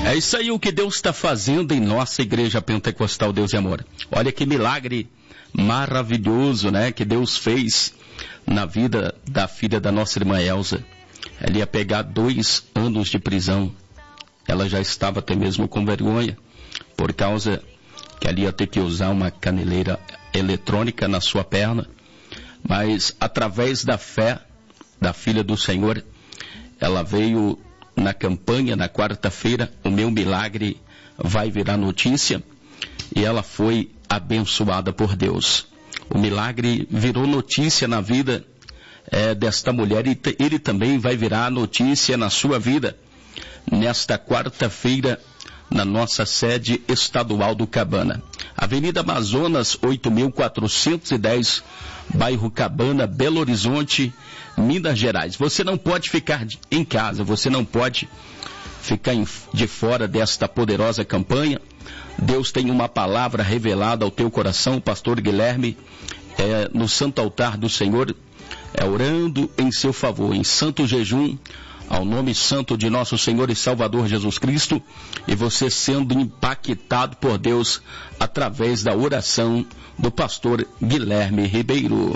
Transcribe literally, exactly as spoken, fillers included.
É isso aí o que Deus está fazendo em nossa igreja pentecostal Deus e Amor. Olha que milagre maravilhoso, né, que Deus fez na vida da filha da nossa irmã Elza. Ela ia pegar dois anos de prisão. Ela já estava até mesmo com vergonha, por causa que ela ia ter que usar uma caneleira eletrônica na sua perna. Mas através da fé da filha do Senhor, ela veio na campanha na quarta-feira, o meu milagre vai virar notícia, e ela foi abençoada por Deus. O milagre virou notícia na vida é, desta mulher, e t- ele também vai virar notícia na sua vida, nesta quarta-feira, na nossa sede estadual do Cabana. Avenida Amazonas, oito mil quatrocentos e dez, bairro Cabana, Belo Horizonte, Minas Gerais. Você não pode ficar em casa, você não pode ficar de fora desta poderosa campanha. Deus tem uma palavra revelada ao teu coração, o pastor Guilherme, é, no santo altar do Senhor, é, orando em seu favor, em santo jejum, ao nome santo de nosso Senhor e Salvador Jesus Cristo, e você sendo impactado por Deus através da oração do pastor Guilherme Ribeiro.